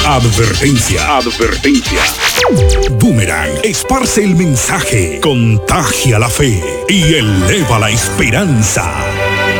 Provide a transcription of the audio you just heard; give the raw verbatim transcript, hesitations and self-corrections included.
Advertencia. Advertencia. Boomerang esparce el mensaje, contagia la fe y eleva la esperanza.